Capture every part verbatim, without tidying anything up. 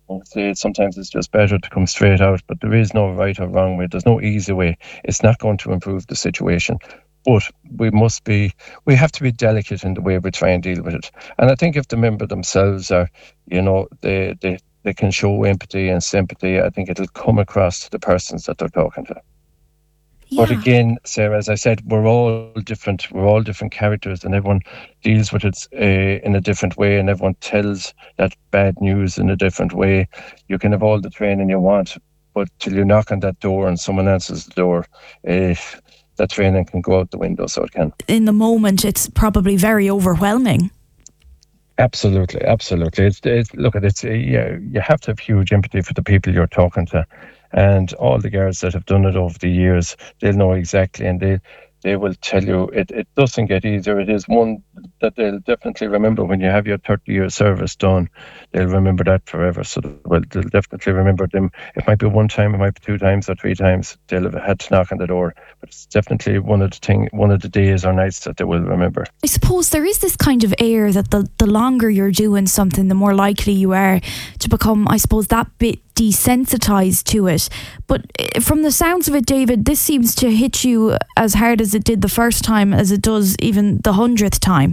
I'd say sometimes it's just better to come straight out, but there is no right or wrong way. There's no easy way. It's not going to improve the situation. But we must be, we have to be delicate in the way we try and deal with it. And I think if the member themselves are, you know, they, they, they can show empathy and sympathy, I think it'll come across to the persons that they're talking to. But Yeah. again, Sarah, as I said, we're all different. We're all different characters, and everyone deals with it uh, in a different way, and everyone tells that bad news in a different way. You can have all the training you want, but till you knock on that door and someone answers the door, uh, that training can go out the window. So it can. In the moment, it's probably very overwhelming. Absolutely, absolutely. It's, it's look at it. Yeah, you have to have huge empathy for the people you're talking to, and all the girls that have done it over the years, they'll know exactly, and they they will tell you it, it doesn't get easier. It is one that they'll definitely remember when you have your thirty year service done. They'll remember that forever. So well, they'll definitely remember them. It might be one time, it might be two times or three times. They'll have had to knock on the door, but it's definitely one of the thing, one of the days or nights that they will remember. I suppose there is this kind of air that the, the longer you're doing something, the more likely you are to become, I suppose, that bit desensitized to it. But eh, from the sounds of it, David, this seems to hit you as hard as it did the first time as it does even the hundredth time.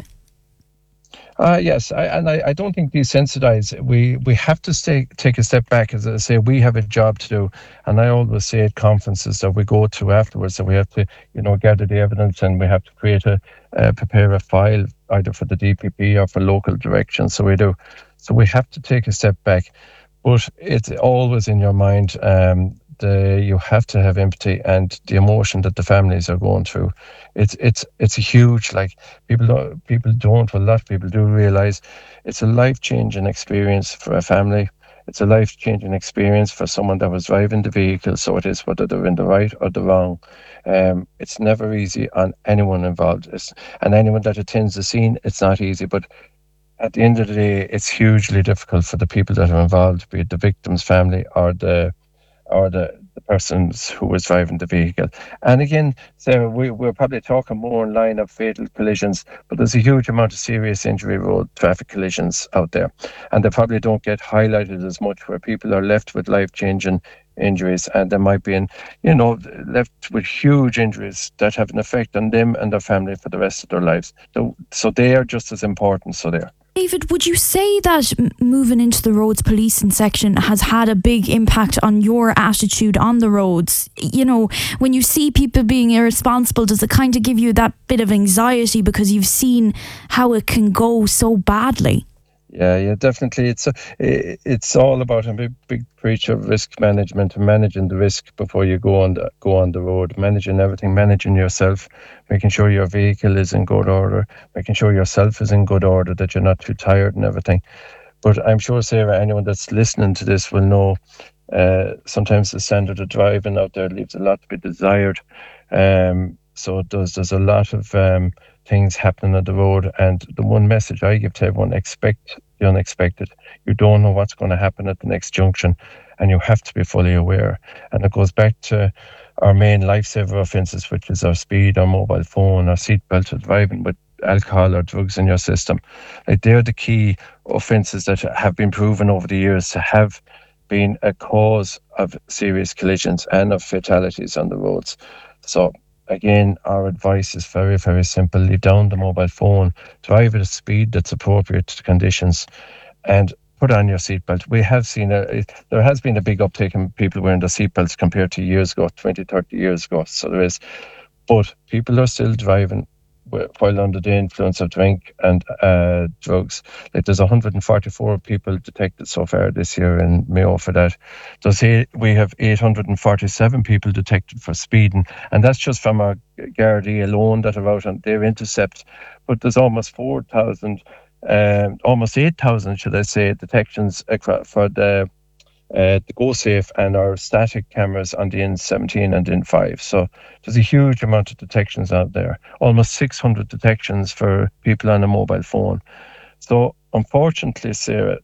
Uh, yes, I, and I, I don't think desensitize. We we have to stay take a step back. As I say, we have a job to do, and I always say at conferences that we go to afterwards that we have to, you know, gather the evidence, and we have to create a uh, prepare a file either for the D P P or for local direction. So we do. So we have to take a step back, but it's always in your mind. Um, the you have to have empathy and the emotion that the families are going through. It's it's it's a huge, like, people don't people don't well, a lot of people do realize it's a life changing experience for a family. It's a life changing experience for someone that was driving the vehicle. So it is, whether they're in the right or the wrong. Um, it's never easy on anyone involved. It's, and anyone that attends the scene, it's not easy. But at the end of the day, it's hugely difficult for the people that are involved, be it the victim's family or the or the, the persons who was driving the vehicle. And again, Sarah, we, we're probably talking more in line of fatal collisions, but there's a huge amount of serious injury road traffic collisions out there. And they probably don't get highlighted as much, where people are left with life-changing injuries, and they might be in, you know, left with huge injuries that have an effect on them and their family for the rest of their lives. So, so they are just as important. So they are. David, would you say that m- moving into the roads policing section has had a big impact on your attitude on the roads? You know, when you see people being irresponsible, does it kind of give you that bit of anxiety because you've seen how it can go so badly? Yeah, yeah, definitely. It's a, i- it's all about a big, big preach of risk management and managing the risk before you go on the go on the road, managing everything, managing yourself, making sure your vehicle is in good order, making sure yourself is in good order, that you're not too tired and everything. But I'm sure, Sarah, anyone that's listening to this will know, uh, sometimes the standard of driving out there leaves a lot to be desired. Um, so it does. There's a lot of um, things happening on the road, and the one message I give to everyone: expect the unexpected. You don't know what's going to happen at the next junction, and you have to be fully aware. And it goes back to our main lifesaver offences, which is our speed, our mobile phone, our seatbelt, or driving with alcohol or drugs in your system. Like, they're the key offences that have been proven over the years to have been a cause of serious collisions and of fatalities on the roads. So again, our advice is very, very simple. Leave down the mobile phone, drive at a speed that's appropriate to the conditions, and put on your seatbelt. We have seen a, there has been a big uptake in people wearing their seatbelts compared to years ago, twenty, thirty years ago. So there is, but people are still driving wh- while under the influence of drink and uh, drugs. Like, there's one hundred forty-four people detected so far this year in Mayo for that. There's eight, we have eight hundred forty-seven people detected for speeding, and that's just from our Gardaí alone that are out on their intercept. But there's almost four thousand, um, almost eight thousand, should I say, detections across for the uh, the GoSafe and our static cameras on the N seventeen and N five. So there's a huge amount of detections out there, almost six hundred detections for people on a mobile phone. So unfortunately, Sarah,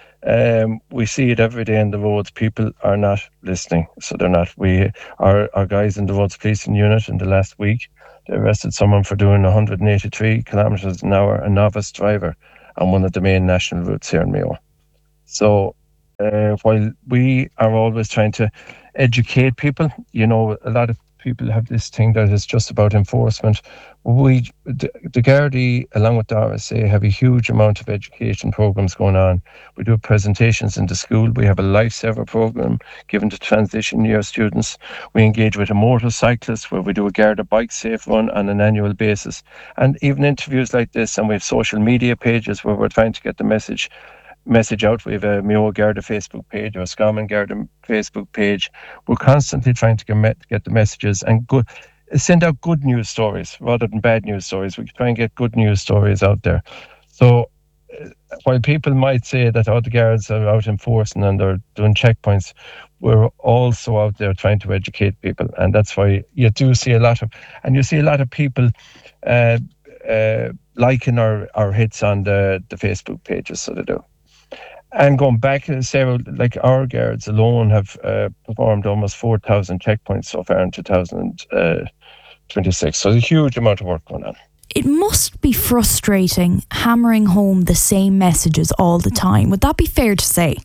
um, we see it every day in the roads. People are not listening. So they're not. We, our, our guys in the roads policing unit in the last week, they arrested someone for doing one hundred eighty-three kilometres an hour, a novice driver, on one of the main national routes here in Mayo. So uh, while we are always trying to educate people, you know, a lot of people have this thing that is just about enforcement. We, the, the Gardaí, along with the R S A, have a huge amount of education programs going on. We do presentations in the school. We have a lifesaver program given to transition year students. We engage with a motorcyclist where we do a Garda bike safe run on an annual basis. And even interviews like this, and we have social media pages where we're trying to get the message message out. We have a Mayo Garda Facebook page or a Scarman Garda Facebook page. We're constantly trying to get, get the messages and good, send out good news stories rather than bad news stories. We try and get good news stories out there. So uh, while people might say that all the guards are out enforcing and they're doing checkpoints, we're also out there trying to educate people. And that's why you do see a lot of, and you see a lot of people uh, uh, liking our, our hits on the, the Facebook pages, so they do. And going back, Sarah, like our guards alone have uh, performed almost four thousand checkpoints so far in two thousand twenty-six. So there's a huge amount of work going on. It must be frustrating hammering home the same messages all the time. Would that be fair to say?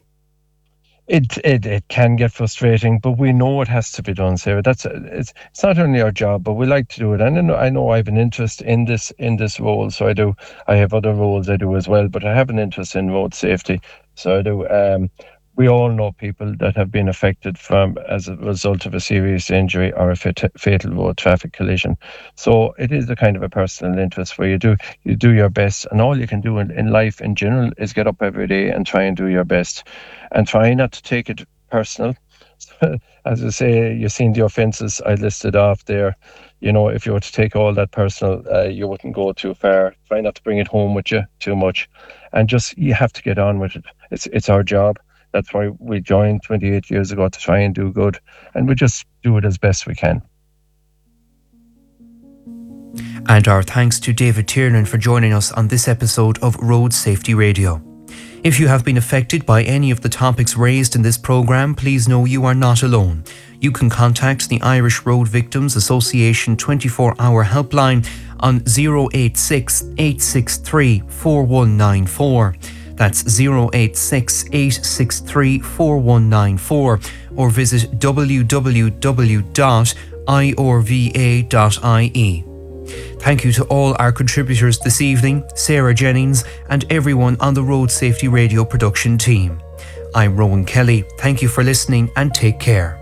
It, it it can get frustrating, but we know it has to be done, Sarah. That's it's it's not only our job, but we like to do it. And I know, I know I have an interest in this in this role, so I do. I have other roles I do as well, but I have an interest in road safety, so I do. Um, we all know people that have been affected from as a result of a serious injury or a fat- fatal road traffic collision. So it is a kind of a personal interest where you do you do your best, and all you can do in, in life in general is get up every day and try and do your best, and try not to take it personal. As I say, you've seen the offences I listed off there. You know, if you were to take all that personal, uh, you wouldn't go too far. Try not to bring it home with you too much, and just you have to get on with it. It's it's our job. That's why we joined twenty-eight years ago, to try and do good, and we just do it as best we can. And our thanks to David Tiernan for joining us on this episode of Road Safety Radio. If you have been affected by any of the topics raised in this programme, please know you are not alone. You can contact the Irish Road Victims Association twenty-four hour helpline on zero eight six, eight six three, four one nine four. That's zero eight six, eight six three, four one nine four, or visit w w w dot i r v a dot i e. Thank you to all our contributors this evening, Sarah Jennings, and everyone on the Road Safety Radio production team. I'm Rowan Kelly. Thank you for listening and take care.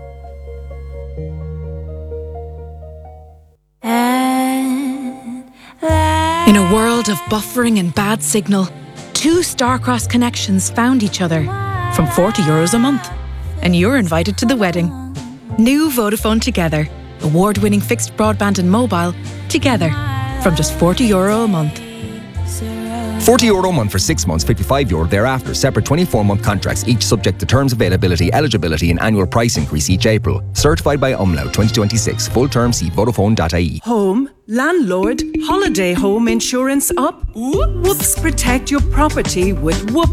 In a world of buffering and bad signal, two Starcross connections found each other from forty euros a month. And you're invited to the wedding. New Vodafone Together. Award-winning fixed broadband and mobile together from just forty euro a month. forty euro a month for six months, fifty-five euro thereafter. Separate twenty-four month contracts, each subject to terms, availability, eligibility and annual price increase each April. Certified by Umlaut twenty twenty-six. Full term see Vodafone dot I E. Home, landlord, holiday home insurance up. Whoops. Protect your property with Whoop